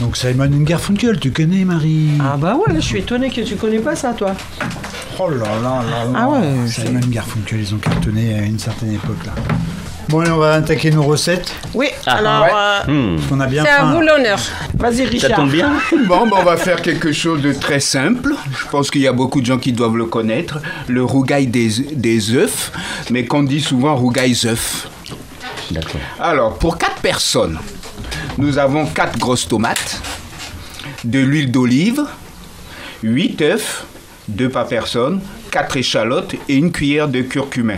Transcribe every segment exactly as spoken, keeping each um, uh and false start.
Donc Simon and Garfunkel, tu connais, Marie? Ah bah ouais, je suis étonné que tu connais pas ça, toi. Oh là là là là. Ah ouais. Simon and Garfunkel, ils ont cartonné à une certaine époque là. Bon, allez, on va attaquer nos recettes. Oui, Ah, alors, ouais. euh, Hmm. Parce qu'on a bien C'est à faim. vous l'honneur. vas-y Ça Richard. tombe bien. Bon, ben, on va faire quelque chose de très simple. Je pense qu'il y a beaucoup de gens qui doivent le connaître. Le rougail des, des œufs, mais qu'on dit souvent rougail œufs. D'accord. Alors, pour quatre personnes, nous avons quatre grosses tomates, de l'huile d'olive, huit œufs, deux par personne, quatre échalotes et une cuillère de curcumin.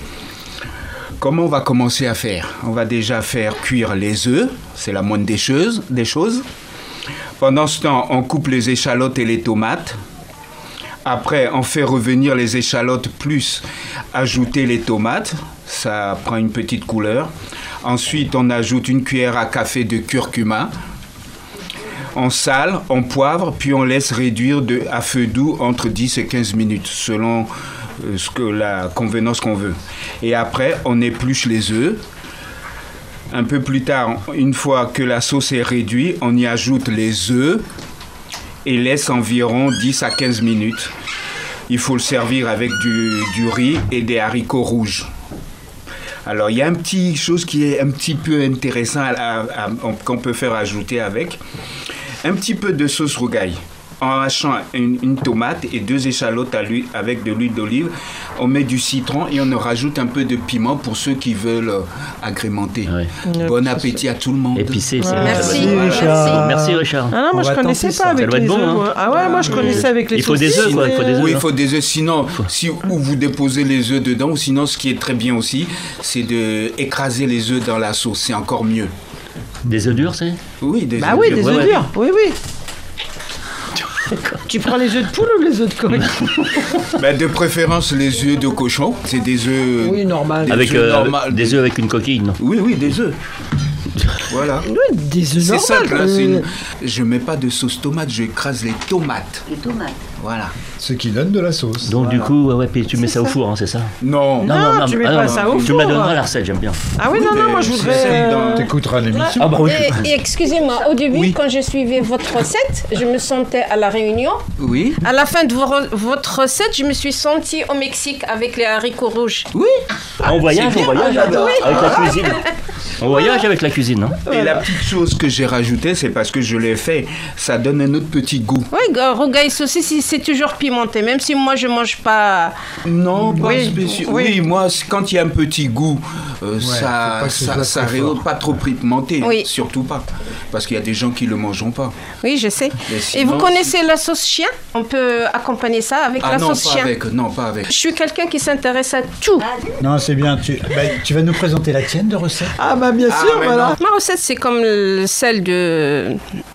Comment on va commencer à faire? On va déjà faire cuire les œufs, c'est la moindre des choses, des choses. Pendant ce temps, on coupe les échalotes et les tomates. Après, on fait revenir les échalotes plus ajouter les tomates. Ça prend une petite couleur. Ensuite, on ajoute une cuillère à café de curcuma. On sale, on poivre, puis on laisse réduire de, à feu doux entre dix et quinze minutes, selon euh, ce que, la convenance qu'on veut. Et après, on épluche les œufs. Un peu plus tard, une fois que la sauce est réduite, on y ajoute les œufs et laisse environ dix à quinze minutes. Il faut le servir avec du, du riz et des haricots rouges. Alors, il y a une petite chose qui est un petit peu intéressant à, à, à, qu'on peut faire ajouter avec. Un petit peu de sauce rougail. En hachant une, une tomate et deux échalotes à l'huile, avec de l'huile d'olive, on met du citron et on rajoute un peu de piment pour ceux qui veulent euh, agrémenter. Ouais. Bon appétit à tout le monde. Épicé, c'est Merci. bon. Merci, Richard. Merci Richard. Ah non, On moi je va connaissais tenter pas ça. avec Ça doit les être bon, œufs. hein. moi. Ah ouais, moi je connaissais avec les Il faut des saucisses, œufs, quoi, il faut mais, des œufs. Oui, il faut des œufs. Sinon, si, ou vous déposez les œufs dedans, ou sinon, ce qui est très bien aussi, c'est d'écraser les œufs dans la sauce. C'est encore mieux. Des œufs durs, c'est? Oui, des Bah œufs oui, durs. des Ouais, œufs ouais. durs. Oui, oui. Tu prends les œufs de poule ou les œufs de coq? Ben, de préférence, les œufs de cochon. C'est des œufs... Oui, normal. Des Avec œufs euh, normales. des œufs avec une coquille, non? Oui, oui, des œufs. Voilà. Oui, des œufs C'est normaux. simple, hein, c'est une... je mets pas de sauce tomate, je écrase les tomates. Les tomates. Voilà. Ce qui donne de la sauce. Donc du coup, ouais, ouais, puis tu mets ça au four, hein, c'est ça? Non. Non, tu mets pas non, ça au Tu me la four. donneras la recette, j'aime bien. Ah oui, non, non, moi je c'est voudrais... simple euh, dans- T'écouteras l'émission. Ah bah oui. Et, et excusez-moi, au début, Oui. quand je suivais votre recette, je me sentais à la Réunion. Oui. À la fin de vo- votre recette, je me suis sentie au Mexique avec les haricots rouges. Oui. On voyage, on voyage avec, avec la cuisine. On voyage avec la cuisine, hein? Et la petite chose que j'ai rajoutée, c'est parce que je l'ai fait, ça donne un autre petit goût. Oui, rougail saucisse, c'est toujours pimenté, même si moi je mange pas. Non, pas Oui, spécial. oui. Oui, moi, c- quand il y a un petit goût, euh, faut ça, pas que ce ça, soit ça trop rehausse fort. pas trop pimenté. Oui. Surtout pas. Parce qu'il y a des gens qui le mangeront pas. Oui, je sais. Mais Et sinon, vous connaissez la sauce chien? On peut accompagner ça avec Ah la non, sauce pas chien. avec. Non, pas avec. Je suis quelqu'un qui s'intéresse à tout. Non, c'est bien. Tu, bah, tu vas nous présenter la tienne de recette. Ah bah bien Ah, sûr, mais voilà. non. Ma recette, c'est comme le- celle de,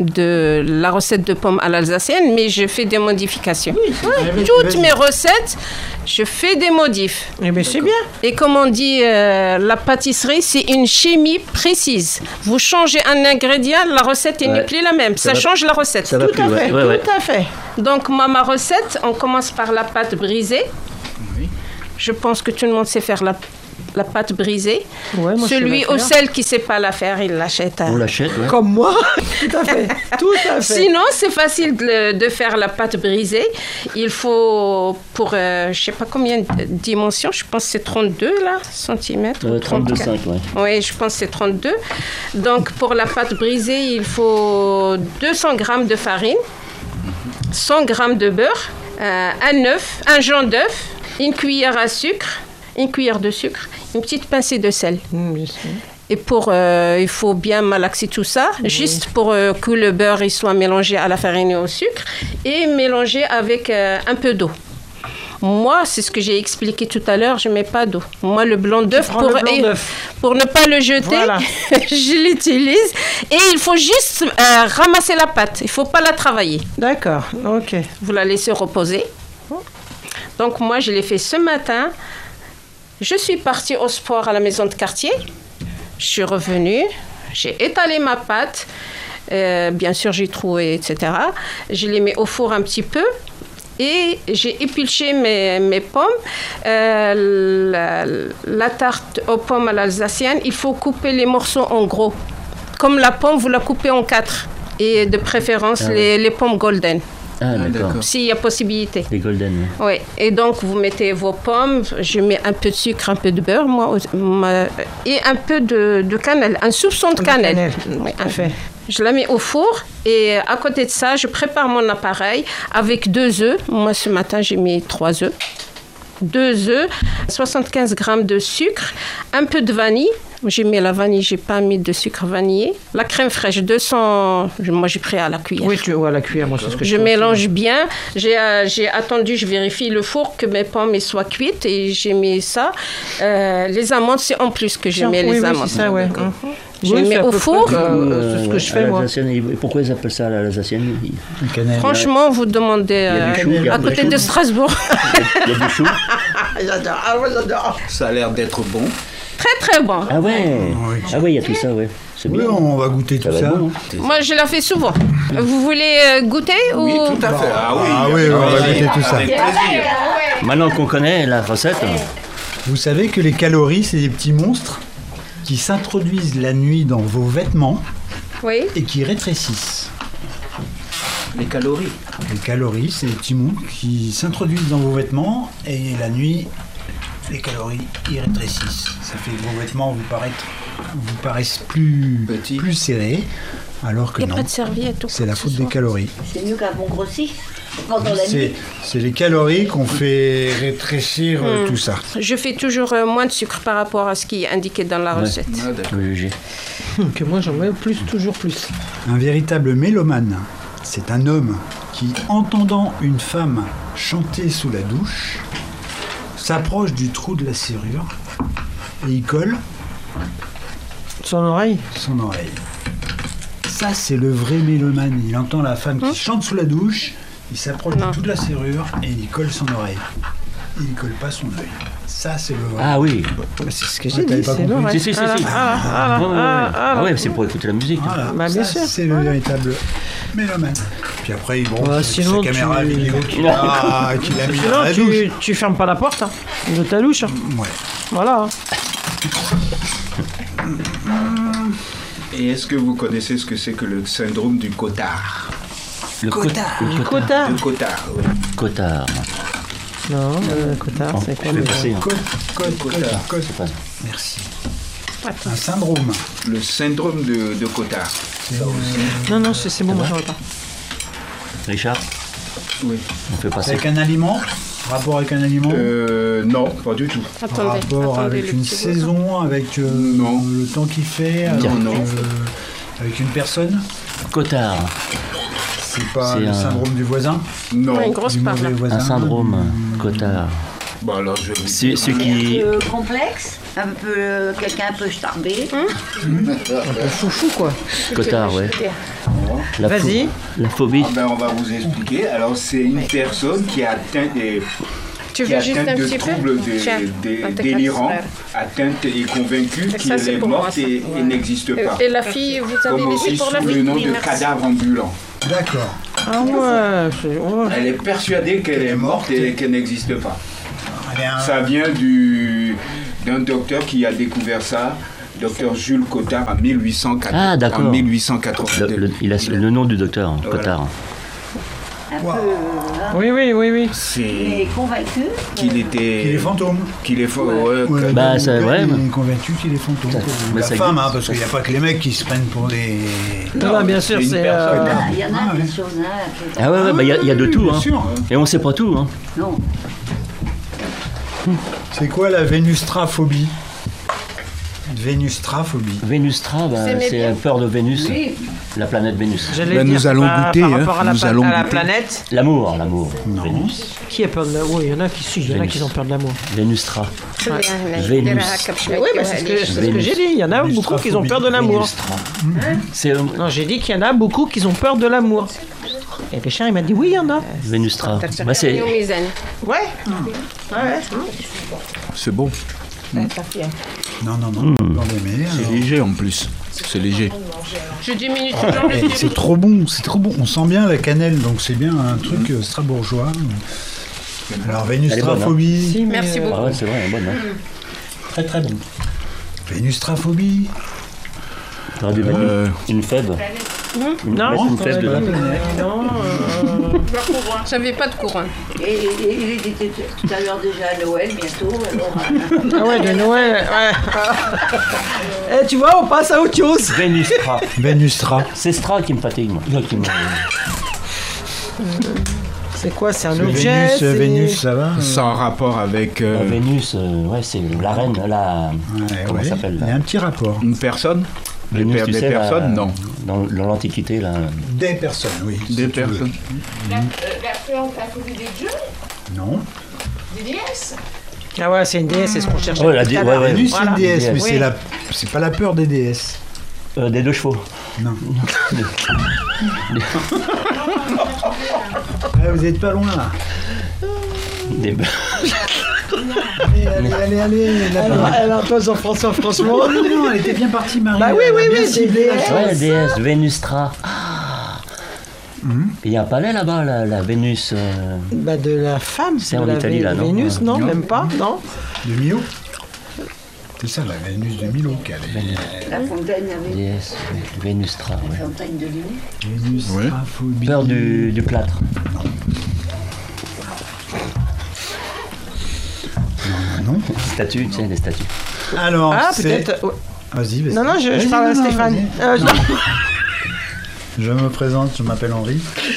de la recette de pommes à l'alsacienne, mais je fais des modifications. Vas-y, Toutes vas-y. mes recettes, je fais des modifs. Eh bien c'est bien. Et comme on dit, euh, la pâtisserie, c'est une chimie précise. Vous changez un ingrédient, la recette n'est Ouais. plus la même. Ça, va- change la recette. Ça va Tout plus, à ouais. fait, Ouais, ouais. tout à fait. Donc, moi, ma recette, on commence par la pâte brisée. Oui. Je pense que tout le monde sait faire la, la pâte brisée. Ouais, moi, je sais Celui la ou faire. celle qui ne sait pas la faire, il l'achète. à- On l'achète, ouais. Comme moi. Tout à fait. Tout à fait. Sinon, c'est facile de, de faire la pâte brisée. Il faut, pour, euh, je ne sais pas combien de dimensions, je pense que c'est trente-deux là, centimètres. Euh, ou trente-deux trente-quatre. virgule cinq, ouais. Oui, je pense que c'est trente-deux. Donc, pour la pâte brisée, il faut deux cents grammes de farine, cent grammes de beurre, euh, un œuf, un jaune d'œuf, une cuillère à sucre, une cuillère de sucre, une petite pincée de sel. Mmh, je sais. Et pour, euh, il faut bien malaxer tout ça, juste pour euh, que le beurre il soit mélangé à la farine et au sucre, et mélangé avec euh, un peu d'eau. Moi, c'est ce que j'ai expliqué tout à l'heure, je ne mets pas d'eau. Moi, le blanc d'œuf, prends pour, le blanc et- d'œuf. pour ne pas le jeter, Voilà. je l'utilise. Et il faut juste euh, ramasser la pâte, il ne faut pas la travailler. D'accord, ok. Vous la laissez reposer. Donc moi, je l'ai fait ce matin. Je suis partie au sport à la maison de quartier. Je suis revenue. J'ai étalé ma pâte. Euh, bien sûr, j'ai troué, et cetera. Je l'ai mis au four un petit peu. Et j'ai épluché mes, mes pommes. Euh, la, la tarte aux pommes à l'alsacienne, il faut couper les morceaux en gros. Comme la pomme, vous la coupez en quatre. Et de préférence, Ah oui. les, les pommes golden, Ah, d'accord. d'accord. s'il y a possibilité. Les golden. Oui, et donc vous mettez vos pommes, je mets un peu de sucre, un peu de beurre, moi, au- ma- et un peu de, de cannelle, un soupçon de De cannelle. cannelle, Oui, tout à fait. Je la mets au four et à côté de ça, je prépare mon appareil avec deux œufs. Moi, ce matin, j'ai mis trois œufs. Deux œufs, soixante-quinze grammes de sucre, un peu de vanille. J'ai mis la vanille, j'ai pas mis de sucre vanillé. La crème fraîche, deux cents, moi j'ai pris à la cuillère. Oui, tu vois, la cuillère, moi, c'est ce que je Je fais mélange bien. J'ai, euh, j'ai attendu, je vérifie le four que mes pommes soient cuites et j'ai mis ça. Euh, les amandes, c'est en plus que je aussi. mets oui, les oui, amandes. c'est ça, ouais. Mhm. Je Oui, mets c'est à au peu four. près, euh, c'est ce que je à fais, moi. l'Alsacienne, et pourquoi ils appellent ça la l'Alsacienne? Il La cannelle. Franchement, vous demandez y a euh, du chou, il y a à du côté chou. de Strasbourg. y a du chou. J'adore, ah ouais, j'adore. Ça a l'air d'être bon. Très très bon. Ah ouais. Oui. Ah ouais, il y a tout ça, ouais. C'est Oui, bien. on va goûter Ça tout va ça. être bon, hein. Moi, je la fais souvent. Vous voulez euh, goûter Oui, ou... tout à fait. Ah oui, Ah oui, avec on va plaisir. goûter tout ça. Avec plaisir. Maintenant qu'on connaît la recette, Vous savez que les calories, c'est des petits monstres qui s'introduisent la nuit dans vos vêtements Oui. et qui rétrécissent. Les calories. Les calories, c'est des petits monstres qui s'introduisent dans vos vêtements et la nuit, les calories, ils rétrécissent. Ça fait que vos vêtements vous paraissent, vous paraissent plus, Petits. plus serrés, alors que Il n'y a non, pas de serviette. ou c'est quoi la que ce faute des soit. calories. C'est mieux qu'un bon grossi pendant la C'est, nuit. c'est les calories qu'on fait rétrécir euh, Hmm. tout ça. Je fais toujours euh, moins de sucre par rapport à ce qui est indiqué dans la Ouais. recette. Ah, d'accord. le léger. Que moi, j'en mets plus, toujours plus. Un véritable mélomane, c'est un homme qui, entendant une femme chanter sous la douche, s'approche du trou de la serrure et il colle Son oreille. son oreille. Ça, c'est le vrai mélomane. Il entend la femme qui chante sous la douche, il s'approche Non. du trou de la serrure et il colle son oreille. Il ne colle pas son œil. Ça, c'est le vrai. Ah oui. C'est ce que Ouais, j'ai t'avais dit, pas c'est compris. l'oreille. Si, si, si, Ah, si. ah, ah, Ouais, ouais, ouais. ah, ah, Ah ouais, c'est pour écouter la musique. Voilà. Bah, bien Ça, sûr. c'est le véritable mélomane. Puis après, il branche Bah, avec sinon, sa caméra tu- vidéo qu'il a, qu'il a mis dans Sinon, la douche. tu, tu fermes pas la porte hein, de ta douche. hein. Ouais. Voilà. Et est-ce que vous connaissez ce que c'est que le syndrome du cotard? Le cotard. Le Cotard. Le cotard, oui. Cotard. Non, le cotard, c'est quoi Je vais le... passer. hein. Code, code, code, code. C'est pas ça. Merci. Un syndrome. Le syndrome de, de cotard. Non, non, c'est c'est bon, moi j'en ai pas. Richard, Oui. on fait passer. Avec un aliment. Rapport avec un aliment. Euh, non, pas du tout. Attendez, rapport attendez avec le une petit saison, avec euh, Non. le temps qu'il fait, avec, Non, non. euh, avec une personne. Cotard. C'est pas C'est le un- syndrome du voisin. Non. Ouais, une grosse Du part mauvais là. voisin. Un syndrome. Cotard. Bon, alors je vais vous C'est dire. ce Un qui. peu complexe, un peu euh, quelqu'un un peu starbé. Foufou, quoi. Cotard, ouais. La pho- Vas-y. La phobie. Ah ben, on va vous expliquer. Alors, c'est une personne qui a atteint des, Tu qui veux est juste atteinte un de petit peu troubles de- Tiens, de- un de tes délirants, quatre frères. atteinte et convaincue Ça, qu'elle c'est est pour moi, morte ça. et, et n'existe pas. Et la fille, vous avez Comme laissé aussi pour la sous fille le nom Oui, de merci. cadavre ambulant. D'accord. Ah ouais, c'est... ouais. Elle est persuadée qu'elle est morte et qu'elle n'existe pas. Eh bien, Ça vient du, d'un docteur qui a découvert ça, docteur Jules Cotard, en mille huit cent quatre- Ah, d'accord. en Le- mille huit cent quatre-vingt-deux. le- il a le nom du docteur, hein, Voilà. Cotard. Un peu, hein, Oui, oui, oui, oui. C'est mais convaincu. qu'il était... qu'il est fantôme. Qu'il est faux, ouais, Ouais, que- Bah, le ça, gars, ouais, Il mais- est convaincu qu'il est fantôme. Ça- mais La ça femme, existe. hein, parce qu'il n'y a pas que les mecs qui se prennent pour des. Non, non, bien sûr, c'est une c'est... personne. euh, Ah, il y en a Ah, des ouais. choses, hein, qui- Ah ouais, ouais, bah, il y a- il y, a de tout. Bien Hein. sûr. Et on sait pas tout. Hein. Non. C'est quoi la vénustraphobie? Vénustraphobie. Vénustra, bah, Vous aimez c'est bien la peur de Vénus, Oui. la planète Vénus. J'allais Ben, dire, nous allons par- goûter, Par hein, rapport à la, nous pla- allons à la goûter. planète, L'amour, l'amour. Non. Vénus. qui a peur de l'amour? Oui, il y en a qui si, il y en a Vénus. qui ont peur de l'amour. Vénustra. Vénus. Oui, mais c'est ce que, c'est ce que j'ai dit. Il y en a beaucoup qui ont peur de l'amour. Vénustra. C'est euh, Non, j'ai dit qu'il y en a beaucoup qui ont peur de l'amour. Et Richard, il m'a dit oui, il y en a. Vénustra. Bah, c'est Ouais. Ouais. C'est bon. Non, non, non. Hmm. Dans les mers, C'est alors. léger en plus. C'est léger. Je diminue toujours le Eh, volume. c'est trop bon, c'est trop bon. On sent bien la cannelle, donc c'est bien un truc euh, strasbourgeois. Alors, vénustraphobie. Si, mais, Merci euh, beaucoup. Ah ouais, c'est vrai, bonne. Hein. Très très bon. Vénustraphobie. T'aurais dû mettre Euh. une, une fève. Une, Non, mettre une flèche Pas la dedans. planète. Non, euh, J'avais pas de couronne. Et il était tout à l'heure déjà à Noël, bientôt. Alors, euh, ah ouais, de Noël, ouais. Eh, tu vois, on passe à autre chose. Vénustra. Vénustra. C'est Stra qui me fatigue, moi. Non, qui me- C'est quoi? C'est un Vénus, objet? c'est- Vénus, ça va Sans rapport avec euh, La Vénus, euh, ouais, c'est la reine, la. Ouais, comment ouais. ça s'appelle Il y a là un petit rapport. une personne. Des, Vénus, per- tu des sais, la- personnes, non. Dans, dans l'Antiquité, là. Des personnes, oui. Des si tu veux. personnes. La, euh, la plante à côté des dieux, Non. des déesses. Ah ouais, c'est une déesse, c'est ce qu'on cherche. Ouais, la dé- ouais, ouais. Vénus, c'est Voilà. une déesse, mais Déesse. c'est Oui. la... c'est pas la peur des déesses. Euh, des deux chevaux. Non. Ah, vous êtes pas loin là. Des... Allez, allez, allez, allez. là, Elle, là. elle a un peu Jean-François, franchement. Oh non, non, elle était bien partie, Marie. Bah oui, Elle a oui, bien oui, ciblé la des chose. Ouais, déesse, Vénustra. Ah. Il y a un palais là-bas, la, la Vénus. euh, Bah de la femme, C'est de en la Italie, Vé- là, non Vénus, non, Non. même pas, non. De Milo. C'est ça, la Vénus de Milo qu'elle est. la fontaine avec déesse, Vénustra, ouais. la fontaine de Lune. Vénus, Ouais. Straphobie. Peur du, du plâtre. Non. Statues, tu sais, des statues. Alors, Ah, c'est... peut-être. ouais. Vas-y, vas-y. Non, non, je, je Vas-y, parle à non, non, Stéphane. vas-y. Euh, je- Je me présente, je m'appelle Henri.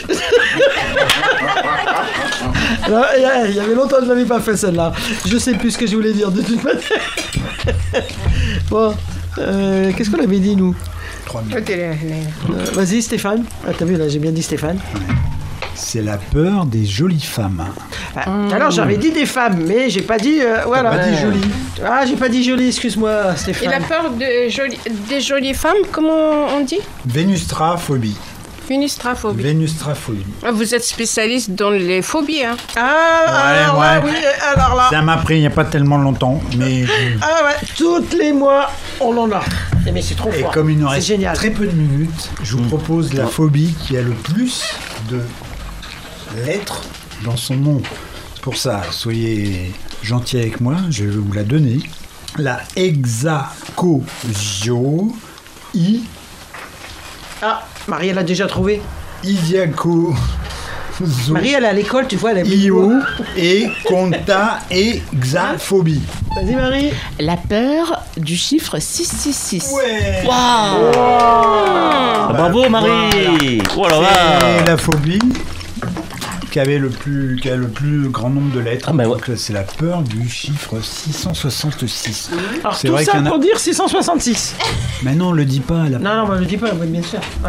Alors, il y a- il y avait longtemps que je l'avais pas fait celle-là. Je sais plus ce que je voulais dire de toute manière. Bon, euh, qu'est-ce qu'on avait dit nous? Trois minutes. Ok, les- les- Euh, Vas-y Stéphane. Ah, t'as vu là, j'ai bien dit Stéphane. C'est la peur des jolies femmes. Ah, alors j'avais dit des femmes, mais j'ai pas dit. euh, voilà. Pas dit jolies. Ah, j'ai pas dit jolie, excuse-moi Et la Stéphane. peur de joli- des jolies femmes, comment on dit? Vénustraphobie. Vénustraphobie. Vénustraphobie. Ah, vous êtes spécialiste dans les phobies, hein? Ah, alors là, ouais. oui, alors là. Ça m'a pris il n'y a pas tellement longtemps, mais... Ah ouais, toutes les mois, on en a. Eh, mais c'est trop Et fort. comme il nous C'est reste génial. très peu de minutes, je vous propose la phobie qui a le plus de lettres dans son nom. C'est pour ça, soyez gentils avec moi, je vais vous la donner. La hexacosio i Ah, Marie, elle a déjà trouvé. Idiaco Marie, elle est à l'école, tu vois, elle a io et conta hexaphobie. Vas-y, Marie. La peur du chiffre six six six. Ouais. Ah, bravo Marie. Oh là C'est là. la phobie qui avait le plus, qui a le plus grand nombre de lettres. Ah, bah ouais. Donc c'est la peur du chiffre six cent soixante-six. Alors, C'est tout vrai ça qu'il y en a- pour dire six cent soixante-six. Mais non, le dis pas. là. Non, non, bah, je le dis pas, oui, bien sûr. Ouais.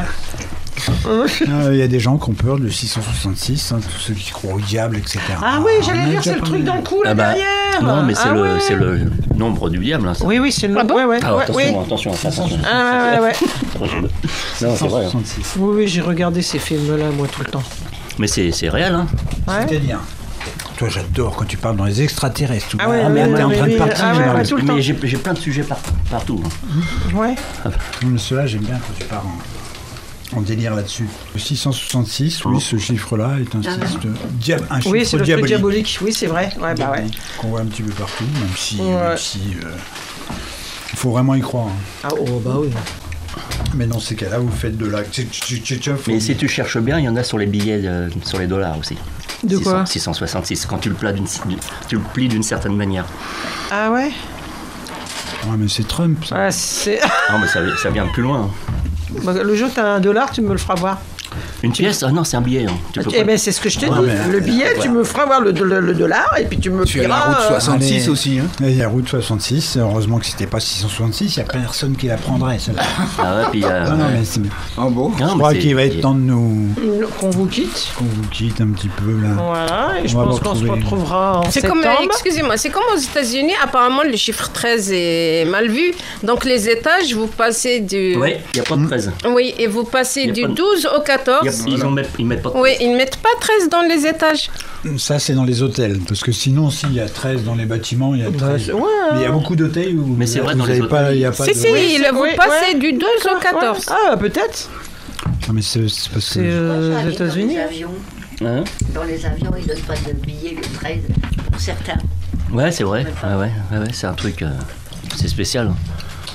Ah, Il y a des gens qui ont peur de six cent soixante-six, hein, tous ceux qui croient au diable, et cetera. Ah oui, on j'allais en a dire, déjà c'est le parlé. truc dans le cou, là, Ah bah, derrière. non, mais c'est Ah le, ouais. c'est le nombre du diable, hein, ça. Oui, oui, c'est le Ah bon ouais, ouais, Ah, ouais, attention, oui. attention, attention. Ah, ouais, ouais, ouais. Non, c'est vrai. hein. six cent soixante-six. Oui, oui, j'ai regardé ces films-là, moi, tout le temps. Mais c'est c'est réel, hein. Ouais. C'est-à-dire, toi j'adore quand tu parles dans les extraterrestres. tout Ah ça. ouais, Ah, mais ouais, t'es en ouais, train de ouais, partir. ah ouais, là. ouais, tout le temps. Mais j'ai j'ai plein de sujets par- partout. hein. Ouais. Non, mais ceux-là, j'aime bien quand tu pars en, en délire là-dessus. Le six cent soixante-six, oui, ce chiffre-là est un, chiffre, de, dia- un chiffre Oui, c'est le truc diabolique. diabolique. Oui, c'est vrai. Ouais, bah ouais. Qu'on voit un petit peu partout, même si, Ouais. même si euh, il faut vraiment y croire. hein. Ah, oh, bah oui. Mais dans ces cas-là, vous faites de la... tch- tch- tch- tch- Mais si tu cherches bien, il y en a sur les billets, euh, sur les dollars aussi. De quoi six cent soixante-six, quand tu le, plies d'une, tu le plies d'une certaine manière. Ah ouais. Ouais, mais c'est Trump, ça. Ouais, c'est. Non, mais ça, ça vient de plus loin. hein. Bah, le jour que t'as un dollar, tu me le feras voir. Une pièce? Ah non, c'est un billet. hein. Tu peux Eh pas- ben, c'est ce que je te Ouais, dis. mais- Le billet, tu me feras voir le, le- le dollar et puis tu me Tu as la diras, route euh, soixante-six Allez. aussi, hein. Et il y a route soixante-six, heureusement que c'était pas six cent soixante-six, il n'y a personne qui la prendrait, celle-là. Ah ouais, puis il y a. Non, non, mais c'est- En beau. Non, je mais crois c'est- qu'il va être temps de nous... qu'on vous quitte. qu'on vous quitte un petit peu, là. Voilà, et je On va pense qu'on se retrouver- retrouvera en C'est septembre. comme, euh, excusez-moi, c'est comme aux États-Unis, apparemment le chiffre treize est mal vu. Donc les étages, vous passez du. Ouais, il n'y a pas de treize. Oui, et vous passez Y a du pas de- douze au Il y a- quatorze. Ils ne mettent, ils mettent pas de Oui, ils ne mettent pas treize dans les étages. Ça, c'est dans les hôtels, parce que sinon, s'il y a treize dans les bâtiments, il y a treize. ouais. Mais il y a beaucoup d'hôtels où Mais c'est vrai, vous dans les avez pas, hôtels, il y a pas Si, de... si, Oui, c'est- vous oui, passez ouais. du douze au quatorze. Ah, peut-être. Non, mais c'est c'est parce C'est que... euh, Moi, aux j'habite dans États-Unis. les avions. Hein? Dans les avions, ils ne donnent pas de billets le treize pour certains. Ouais, c'est vrai. Ouais, ouais, ouais, ouais, c'est un truc. euh, c'est spécial.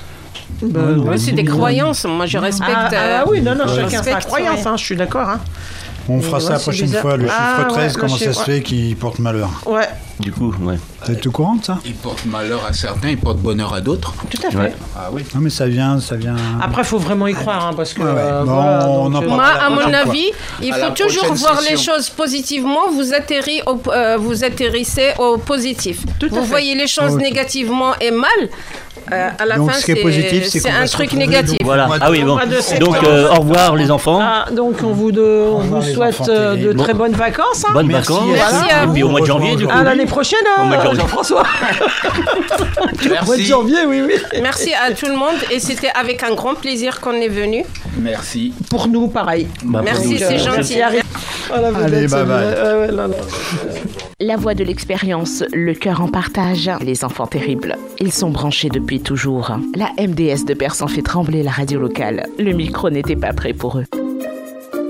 Bah, non, ouais, C'est des croyances. Moi, je respecte. Ah, euh, ah oui, non, non, je chacun sa respecte, croyance, ouais. hein, je suis d'accord. Hein. On fera Et ça ouais, la c'est prochaine bizarre. fois. Le Ah, chiffre treize, ouais, le comment ça chiffre, se fait qu'il porte malheur? Ouais, Du coup, ouais. Vous êtes au courant de ça? Il porte malheur à certains, il porte bonheur à d'autres. tout à fait. Ouais. Ah oui. Non, mais ça vient, ça vient. Après, il faut vraiment y croire, hein, parce que... Ouais, ouais. euh, Bon, voilà, on donc, en euh, parle. Moi, la à mon prochaine fois. avis, il À faut la toujours prochaine voir les session. choses positivement. Vous atterrissez au, euh, vous atterrissez au positif. Tout à vous fait. voyez les choses Ok. négativement et mal. euh, à la Donc, fin, ce qui est c'est- positif, c'est c'est qu'on va un se truc retrouver, négatif. donc, Voilà. mois de- Ah oui, bon. mois de Donc, septembre. euh, au revoir les enfants. Ah, donc on vous, de, on revoir vous les souhaite enfants euh, de terribles. très bonnes vacances. Hein. Bonnes Merci vacances. à Merci tous. à Et puis au mois de janvier, du coup. À l'année prochaine, Au mois de hein, janvier. Jean-François. Au mois de Merci. janvier, oui, oui. Merci à tout le monde et c'était avec un grand plaisir qu'on est venu. Merci. Pour nous, pareil. Bah, Merci, pour nous, c'est euh, gentil. Voilà, vous Allez, êtes- bye bye. Ouais, ouais, là, là. La voix de l'expérience, le cœur en partage. Les enfants terribles, ils sont branchés depuis toujours. La M D S de Persan fait trembler la radio locale. Le micro n'était pas prêt pour eux.